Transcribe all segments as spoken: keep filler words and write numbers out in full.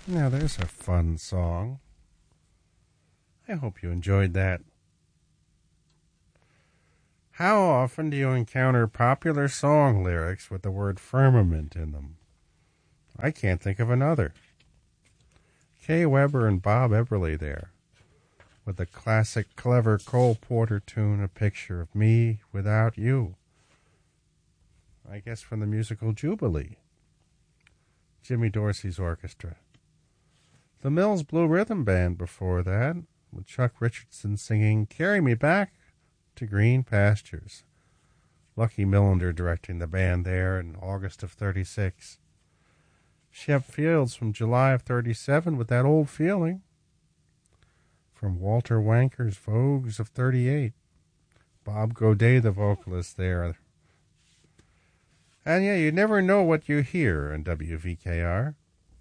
Now there's a fun song. I hope you enjoyed that. How often do you encounter popular song lyrics with the word firmament in them? I can't think of another. Kay Weber and Bob Eberly there, with the classic clever Cole Porter tune, A Picture of Me Without You. I guess from the musical Jubilee. Jimmy Dorsey's orchestra. The Mills Blue Rhythm Band before that, with Chuck Richardson singing Carry Me Back to Green Pastures. Lucky Millender directing the band there in August of thirty-six. Shep Fields from July of thirty-seven with That Old Feeling. From Walter Wanker's Vogues of thirty-eight. Bob Godet, the vocalist there. And yeah, you never know what you hear in W V K R.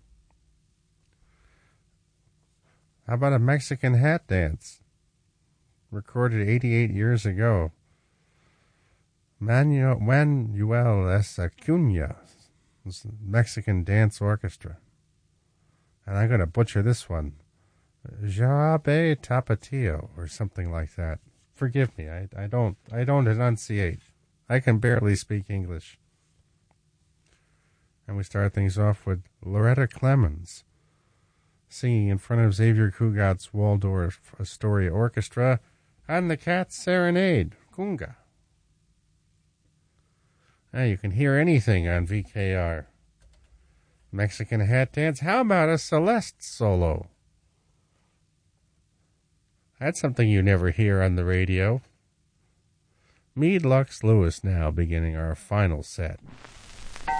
How about a Mexican hat dance? Recorded eighty-eight years ago. Manuel, Manuel S. Acuna, Mexican Dance Orchestra. And I'm going to butcher this one. Jarabe Tapatio, or something like that. Forgive me, I, I don't I don't enunciate. I can barely speak English. And we start things off with Loretta Clemens singing in front of Xavier Cugat's Waldorf Astoria Orchestra and the Cat's Serenade, Kunga. Now you can hear anything on V K R. Mexican hat dance. How about a Celeste solo? That's something you never hear on the radio. Meade Lux Lewis now beginning our final set.